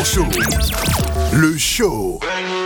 Show. Le show.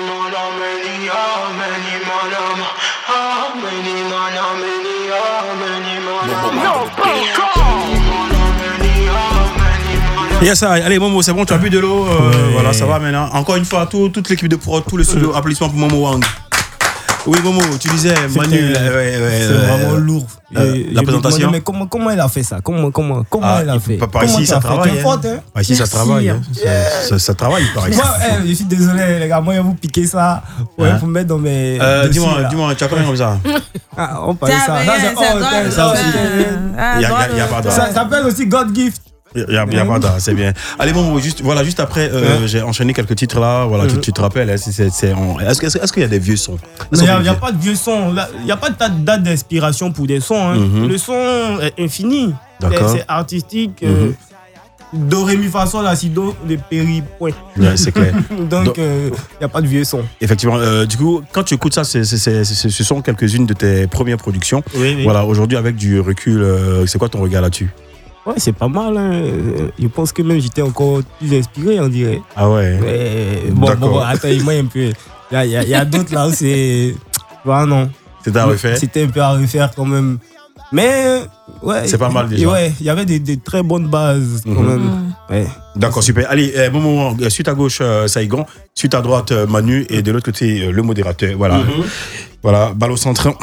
Yes, allez Momo, c'est bon, tu as bu de l'eau, voilà, ça va maintenant. Encore une fois, toute l'équipe de prod, tout le studio, applaudissements pour Momo Wang. Oui Momo, tu disais Manu, c'est vraiment lourd. La présentation. Mais comment elle a fait ça? Comment elle a fait? Par ici, ça travaille. Par ici, ça travaille. Ça travaille, par ici. Je suis désolé, les gars, moi, je vais vous piquer ça. Vous mettre dans mes. Dis-moi, tu as combien comme ça? On parle de ça. Ça aussi. Il n'y a pas d'art. Ça s'appelle aussi God Gift. Il n'y a pas d'art, c'est bien. Allez, bon, juste après, j'ai enchaîné quelques titres là. Voilà, tu te rappelles, est-ce qu'il y a des vieux sons? Il n'y a pas de vieux sons. Il n'y a pas de date d'inspiration pour des sons. Le son est infini. C'est artistique. Do, ré, mi, fa, sol, la, si, do, le péri, point. Ouais, c'est clair. Donc, il n'y a pas de vieux son. Effectivement. Du coup, quand tu écoutes ça, ce sont quelques-unes de tes premières productions. Oui. Voilà, aujourd'hui, avec du recul, c'est quoi ton regard là-dessus? Ouais, c'est pas mal. Je pense que même j'étais encore plus inspiré, on dirait. Ah ouais. Bon, attends-moi un peu. Il y a d'autres là où c'est. Voilà, non. C'était à refaire? C'était un peu à refaire quand même. Mais, ouais. C'est pas mal déjà. Ouais, il y avait des très bonnes bases quand même. Ouais. D'accord, super. Allez, moment, suite à gauche, Saigon, suite à droite, Manu, et de l'autre côté, le modérateur. Voilà. Voilà, balle au centre.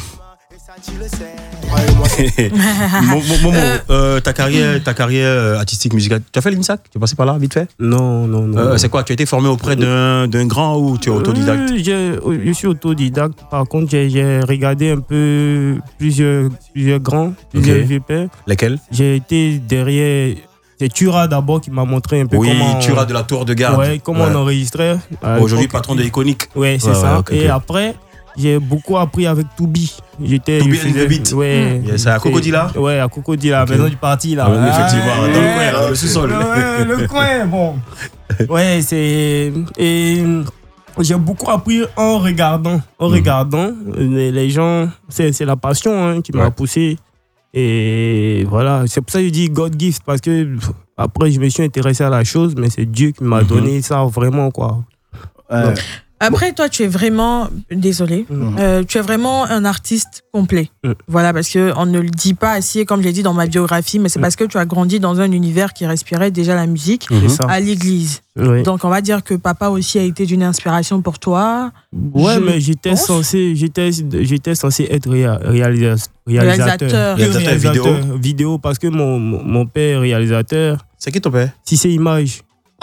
Momo, ta carrière artistique, musicale, tu as fait l'INSAC? Tu es passé par là, vite fait? Non. C'est quoi? Tu as été formé auprès d'un grand ou tu es autodidacte? Je suis autodidacte. Par contre, j'ai regardé un peu plusieurs grands, plusieurs vieux pères. Lesquels? J'ai été derrière. C'est Tura d'abord qui m'a montré un peu comment... Oui, Tura de la Tour de Garde. Ouais, comment on enregistrait. Aujourd'hui, patron de Iconique. Ouais, c'est ça. Okay. Et après... J'ai beaucoup appris avec Toubi. Toubi and the Beat. Ouais. C'est à Cocodila? Ouais, à Cocodila, maison du parti là. Oui, effectivement, dans le coin, le sous-sol. Le coin, bon. Ouais, c'est. Et j'ai beaucoup appris en regardant. Les gens, c'est la passion qui m'a poussé. Et voilà, c'est pour ça que je dis God Gift, parce que après, je me suis intéressé à la chose, mais c'est Dieu qui m'a donné ça vraiment, quoi. Après, toi, tu es vraiment, désolé, tu es vraiment un artiste complet. Voilà, parce qu'on ne le dit pas assez, comme j'ai dit dans ma biographie, mais c'est parce que tu as grandi dans un univers qui respirait déjà la musique à l'église. Oui. Donc, on va dire que papa aussi a été d'une inspiration pour toi. Ouais, mais j'étais censé être réalisateur vidéo, parce que mon père réalisateur. C'est qui ton père? Si c'est Image.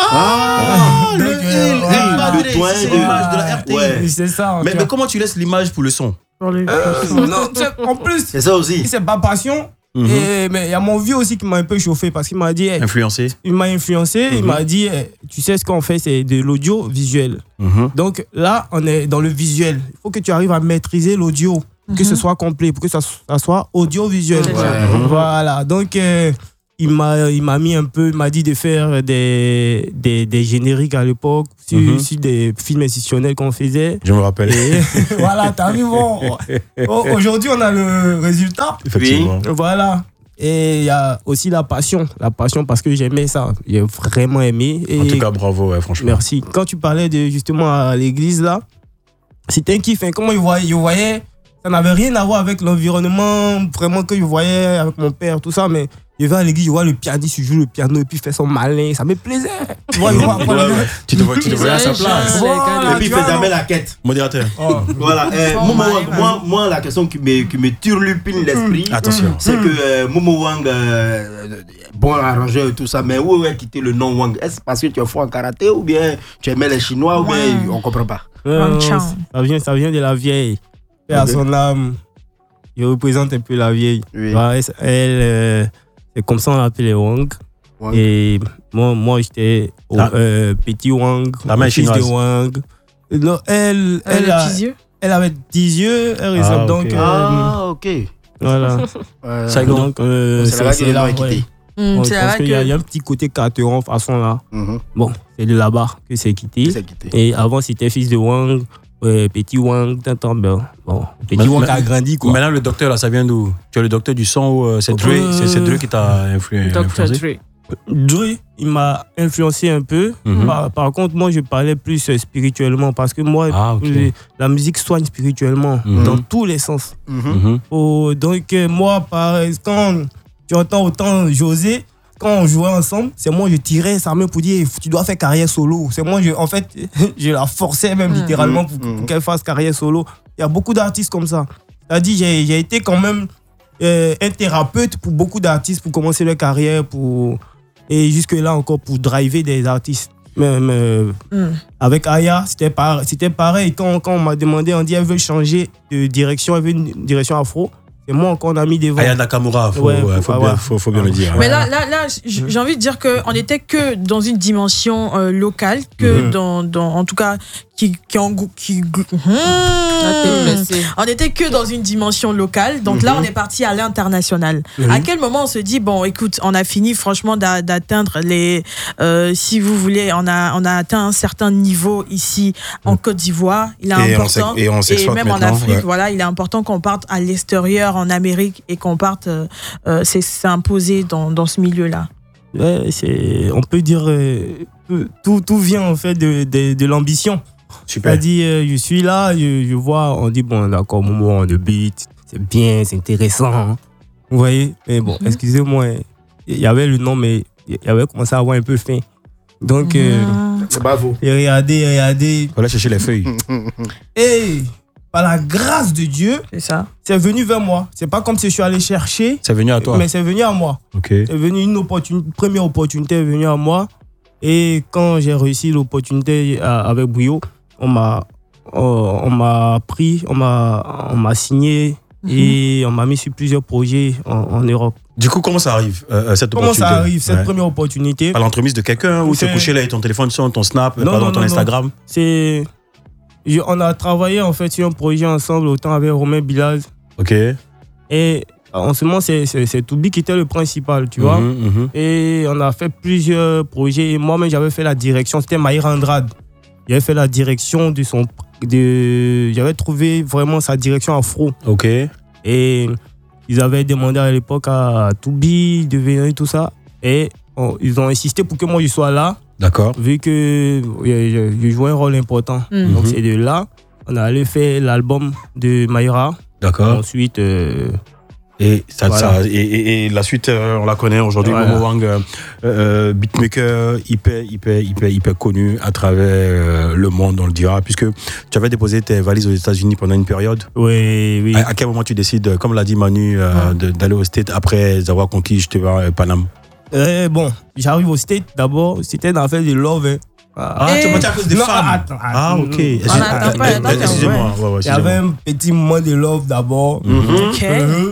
L'image de la RTI. Ouais. C'est ça. Mais comment tu laisses l'image pour le son? Non, en plus, c'est ça aussi. C'est pas passion. Mais il y a mon vieux aussi qui m'a un peu chauffé parce qu'il m'a dit. Influencé. Il m'a influencé. Il m'a dit, tu sais ce qu'on fait, c'est de l'audio visuel. Donc là, on est dans le visuel. Il faut que tu arrives à maîtriser l'audio, que ce soit complet, pour que ça soit audiovisuel. Voilà. Donc. Il m'a mis un peu, il m'a dit de faire des génériques à l'époque, sur des films institutionnels qu'on faisait. Je me rappelle. Et voilà, t'as vu, bon. Aujourd'hui, on a le résultat. Effectivement. Voilà. Et il y a aussi la passion parce que j'aimais ça. J'ai vraiment aimé. Et en tout cas, bravo, franchement. Merci. Quand tu parlais justement à l'église, là, c'était un kiff. Comment il voyait, ça n'avait rien à voir avec l'environnement, vraiment, que je voyais avec mon père, tout ça, mais. Je vais à l'église, je vois le pianiste, il joue le piano et puis il fait son malin, ça me plaisait. Tu vois, tu te voyais à sa place. Voilà, et puis il fait jamais la quête. Modérateur. Voilà. Moi, la question qui me turlupine l'esprit, c'est que Momo Wang, bon arrangeur et tout ça, mais où est quitté le nom Wang? Est-ce parce que tu es fort en karaté ou bien tu aimais les Chinois ou bien on comprend pas? Ça vient de la vieille. Et à son âme, il représente un peu la vieille. Elle. C'est comme ça on l'appelait Wang. Et moi j'étais petit Wang, fils de Wang. Non, elle avait 10 yeux, elle ressemble donc. Ok. Voilà. Donc, c'est là quitté. Je pense qu'il y a un petit côté carteron façon là. Bon, c'est de là-bas que c'est quitté. Et avant c'était fils de Wang. Petit Wang, bon, Petit Wang a grandi quoi. Maintenant le docteur là, ça vient d'où? Tu es le docteur du son ou c'est Dre qui t'a influencé? Dr. Dre. Dre, il m'a influencé un peu. Par contre, moi, je parlais plus spirituellement parce que moi, la musique soigne spirituellement dans tous les sens. Donc, moi, quand tu entends autant José, quand on jouait ensemble, c'est moi, je tirais sa main pour dire tu dois faire carrière solo. C'est moi, en fait, je la forçais même littéralement pour qu'elle fasse carrière solo. Il y a beaucoup d'artistes comme ça. C'est-à-dire, j'ai été quand même un thérapeute pour beaucoup d'artistes pour commencer leur carrière, et jusque-là encore pour driver des artistes. Même avec Aya, c'était pareil. Quand on m'a demandé, on dit elle veut changer de direction, elle veut une direction afro. C'est moi encore on a mis devant. Aya Nakamura, faut bien le dire. Mais là j'ai envie de dire qu'on n'était que dans une dimension locale, que en tout cas, on était que dans une dimension locale. Donc là, on est parti à l'international. À quel moment on se dit, bon, écoute, on a fini franchement d'atteindre les... si vous voulez, on a atteint un certain niveau ici en Côte d'Ivoire. Il est important. Et même en Afrique, voilà, il est important qu'on parte à l'extérieur, en Amérique, et qu'on parte s'imposer dans ce milieu-là. Ouais, on peut dire... tout vient en fait de l'ambition. Super. C'est-à-dire, je suis là, je vois, on dit, bon, d'accord, Momo on the beat, c'est bien, c'est intéressant. Hein. Vous voyez? Mais bon, excusez-moi, il y avait le nom, mais il avait commencé à avoir un peu faim. Donc, c'est pas vous. Et regardez. On va chercher les feuilles. Et par la grâce de Dieu, c'est venu vers moi. C'est pas comme si je suis allé chercher. C'est venu à toi. Mais c'est venu à moi. Okay. C'est venu une première opportunité est venue à moi. Et quand j'ai réussi l'opportunité avec Bouillot, on m'a pris, on m'a signé et on m'a mis sur plusieurs projets en Europe. Du coup, comment ça arrive, cette opportunité? Comment ça arrive, cette première opportunité? Par l'entremise de quelqu'un ou t'es couché là et ton téléphone sonne, ton Snap, ton Instagram? On a travaillé en fait sur un projet ensemble, autant avec Romain Bilal. Ok. Et en ce moment, c'est Toubi qui était le principal, tu vois. Et on a fait plusieurs projets. Et moi-même, j'avais fait la direction. C'était Maïra Andrade. J'avais fait la direction j'avais trouvé vraiment sa direction afro. Ok. Et ils avaient demandé à l'époque à Toubi de venir et tout ça. Et ils ont insisté pour que moi je sois là. D'accord. Vu que je jouais un rôle important. Donc c'est de là, on a allé faire l'album de Maïra. D'accord. Ensuite... Et la suite, on la connaît aujourd'hui. Voilà. Momo Wang, beatmaker hyper connu à travers le monde, on le dira, puisque tu avais déposé tes valises aux États-Unis pendant une période. Oui. À quel moment tu décides, comme l'a dit Manu, d'aller aux States après avoir conquis Paname? Bon, j'arrive aux States d'abord. C'était dans l'affaire de Love. Hein. Tu es parti à cause des femmes. Ok. Excusez-moi. Il y avait un petit moment de Love d'abord. Ok.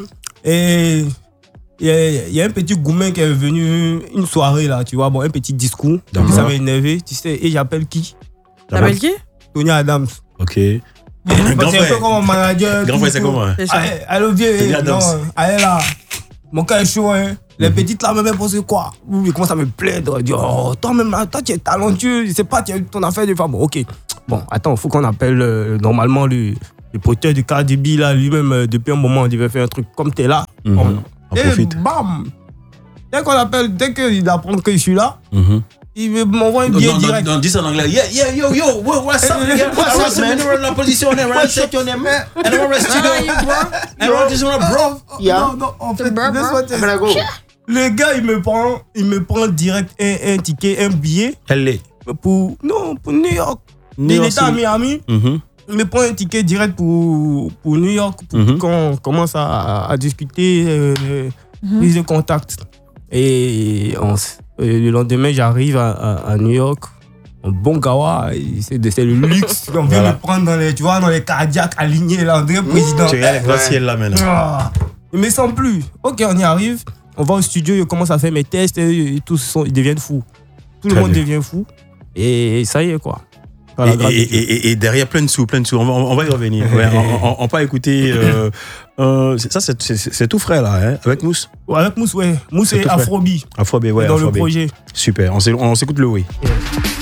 Et il y a un petit gourmet qui est venu une soirée là, tu vois, bon, un petit discours. Ça m'a énervé, tu sais, et j'appelle qui? T'appelles qui? Tony Adams. Ok. C'est un peu comme un manager. Grand frère, c'est comment? Allô, vieux. Allez là, mon cas est chaud, hein. Les petites là, même pensent quoi? Ils commencent à me plaindre. Ils disent, oh, toi, tu es talentueux, je sais pas, tu as ton affaire de femme. Ok. Bon, attends, il faut qu'on appelle normalement le producteur du Cardi B là, lui-même, depuis un moment, il devait faire un truc comme t'es là. On profite. Bam! Dès qu'il apprend que je suis là, il m'envoie un billet direct. Dis ça en anglais. Yo, what's up? What's up, man? La position, on est right, set your name, man. And I'm rest you go. And I'm just gonna bro. Non, en fait, le gars, il me prend direct un ticket, un billet. LA. Pour New York. Il était à Miami. Il me prend un ticket direct pour New York pour qu'on commence à discuter prise de contact. Et le lendemain, j'arrive à New York. Un bon gawa, c'est le luxe. On vient me prendre dans les cardiaques alignés, là, André président. Tu regardes les grands ciels là maintenant. Il me sent plus. Ok, on y arrive. On va au studio, je commence à faire mes tests et tous ils deviennent fous. Tout le monde devient fou. Et ça y est, quoi. Et derrière, plein de sous. On va y revenir. On va écouter. Ça, c'est tout frais, là, hein, avec Mousse. Ouais, avec Mousse, ouais. Mousse et Afrobi. Afrobi, ouais. Dans le projet. Super. On s'écoute le oui. Yeah.